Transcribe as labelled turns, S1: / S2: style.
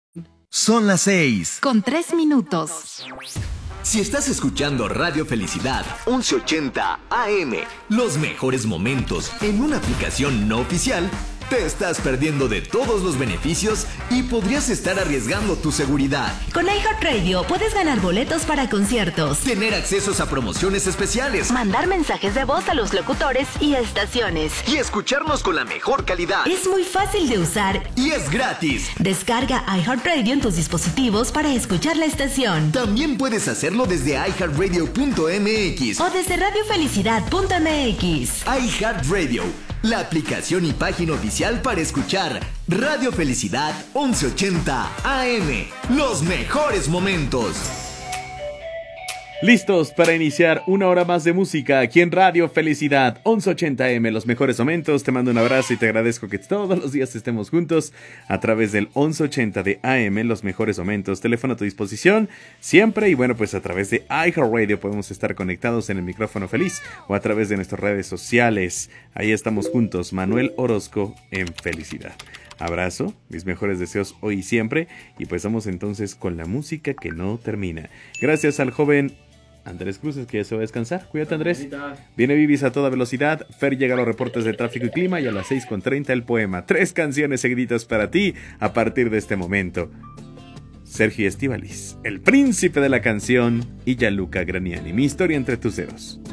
S1: Son las 6:03.
S2: Si estás escuchando Radio Felicidad 1180 AM, los mejores momentos en una aplicación no oficial, te estás perdiendo de todos los beneficios y podrías estar arriesgando tu seguridad.
S3: Con iHeartRadio puedes ganar boletos para conciertos,
S2: tener accesos a promociones especiales,
S3: mandar mensajes de voz a los locutores y estaciones,
S2: y escucharnos con la mejor calidad.
S3: Es muy fácil de usar
S2: y es gratis.
S3: Descarga iHeartRadio en tus dispositivos para escuchar la estación.
S2: También puedes hacerlo desde iHeartRadio.mx
S3: o desde radiofelicidad.mx.
S2: iHeartRadio, la aplicación y página oficial para escuchar Radio Felicidad 1180 AM. Los mejores momentos.
S4: Listos para iniciar una hora más de música aquí en Radio Felicidad 1180 AM, los mejores momentos. Te mando un abrazo y te agradezco que todos los días estemos juntos a través del 1180 de AM, los mejores momentos. Teléfono a tu disposición siempre, y bueno, pues a través de iHeartRadio podemos estar conectados en el micrófono feliz o a través de nuestras redes sociales. Ahí estamos juntos, Manuel Orozco en Felicidad. Abrazo, mis mejores deseos hoy y siempre, y pues vamos entonces con la música que no termina. Gracias al joven Andrés Cruces, que ya se va a descansar. Cuídate, Andrés. Viene Vivis a toda velocidad. Fer llega a los reportes de tráfico y clima, y a las 6:30 el poema. 3 canciones seguiditas para ti a partir de este momento. Sergio Estíbaliz, el príncipe de la canción, y Gianluca Graniani, Mi historia entre tus dedos.